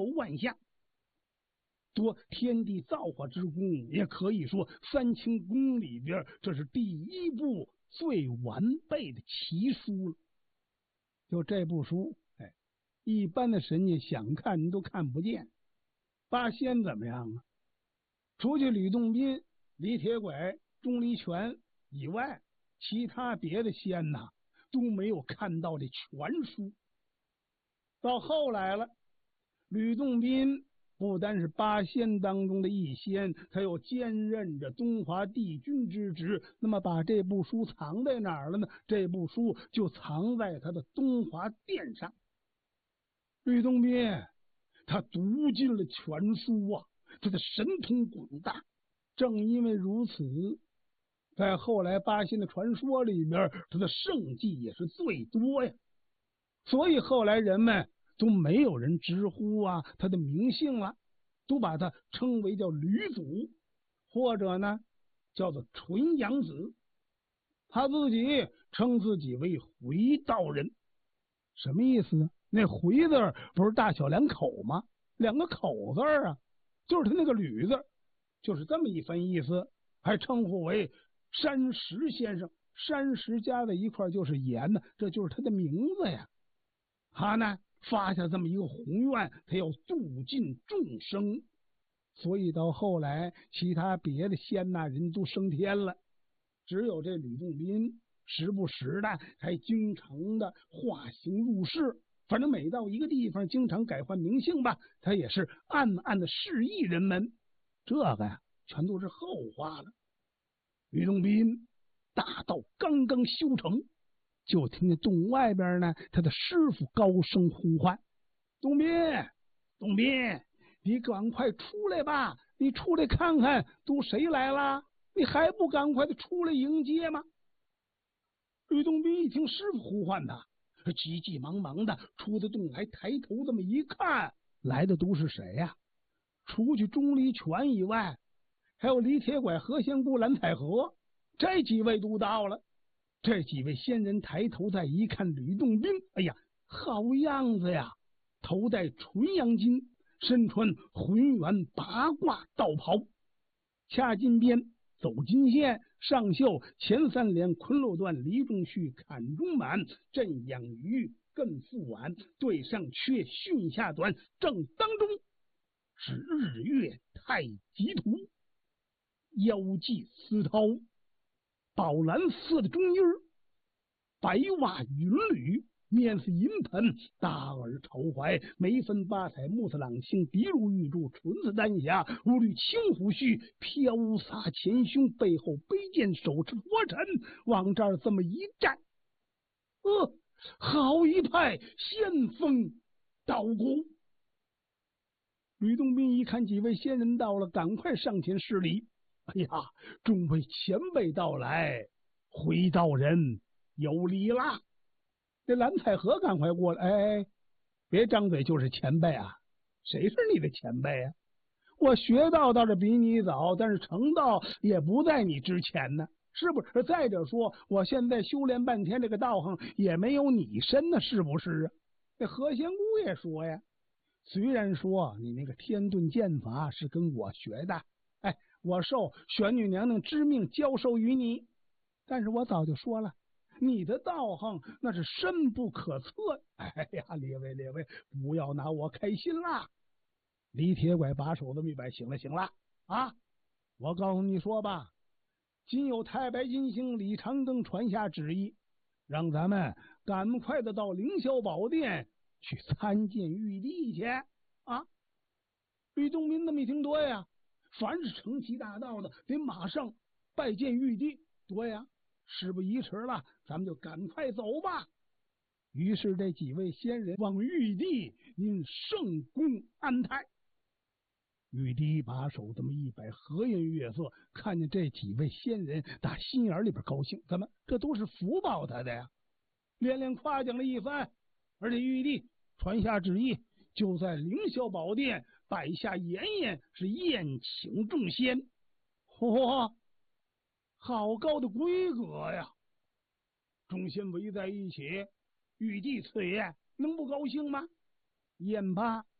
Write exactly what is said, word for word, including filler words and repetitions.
万象，多天地造化之功，也可以说三清宫里边这是第一部最完备的奇书了。就这部书，哎，一般的神仙想看你都看不见。八仙怎么样啊？除去吕洞宾、李铁拐、钟离权以外，其他别的仙呐都没有看到这全书。到后来了，吕洞宾不单是八仙当中的一仙，他又兼任着东华帝君之职。那么把这部书藏在哪儿了呢？这部书就藏在他的东华殿上。吕洞宾他读尽了全书啊，他的神通广大。正因为如此，在后来八仙的传说里边，他的圣迹也是最多呀。所以后来人们都没有人直呼啊他的名姓了，都把他称为叫吕祖，或者呢叫做纯阳子。他自己称自己为回道人，什么意思呢？那回字不是大小两口吗？两个口字啊，就是他那个吕字，就是这么一番意思。还称呼为山石先生，山石加在一块就是盐呢，这就是他的名字呀。他呢发下这么一个宏愿，他要度尽众生。所以到后来其他别的仙呐人都升天了，只有这吕洞宾时不时的还经常的化形入世，反正每到一个地方经常改换名姓吧，他也是暗暗的示意人们。这个呀全都是后话了。吕洞宾大道刚刚修成，就听见洞外边呢他的师傅高声呼唤：洞宾，洞宾，你赶快出来吧，你出来看看都谁来了，你还不赶快的出来迎接吗？吕洞宾一听师傅呼唤他，急急忙忙的出的洞来，抬头这么一看，来的都是谁呀、啊？除去钟离权以外，还有李铁拐、何仙姑、蓝采和，这几位都到了。这几位仙人抬头再一看吕洞宾，哎呀，好样子呀！头戴纯阳巾，身穿浑圆八卦道袍，掐金边，走金线，上绣前三联昆漏段，离中续，坎中满，震养鱼，艮复晚，对上缺，巽下短，正当中是日月太极图，腰系丝绦，宝蓝色的中衣，白袜云履，面似银盆，大耳朝怀，眉分八彩，目似朗星，鼻如玉柱，唇似丹霞，乌绿青胡须飘洒前胸，背后背剑，手持佛尘，往这儿这么一站，呃，好一派仙风道骨。吕洞宾一看几位仙人到了，赶快上前施礼。哎呀，众位前辈到来，回道人有礼啦。这蓝采和赶快过来，哎，别张嘴就是前辈啊，谁是你的前辈啊？我学道倒是比你早，但是成道也不在你之前呢，是不是？再者说，我现在修炼半天，这个道行也没有你深呢，是不是啊？这何仙姑也说呀，虽然说你那个天遁剑法是跟我学的，哎，我受玄女娘娘之命教授于你，但是我早就说了，你的道行那是深不可测。哎呀，列位列位，不要拿我开心啦！李铁拐把手这么一摆，行了行了啊！我告诉你说吧，今有太白金星李长庚传下旨意，让咱们赶快的到凌霄宝殿去参见玉帝去啊！吕洞宾那么一听，对呀，凡是成其大道的，得马上拜见玉帝，对呀，事不宜迟了，咱们就赶快走吧。于是这几位仙人往玉帝因圣宫安泰。玉帝把手这么一摆，和颜悦色，看见这几位仙人，打心眼里边高兴，怎么这都是福报他的呀？连连夸奖了一番，而且玉帝传下旨意，就在凌霄宝殿摆下筵宴，是宴请众仙。嚯，好高的规格呀！众仙围在一起，玉帝赐宴，能不高兴吗？宴罢，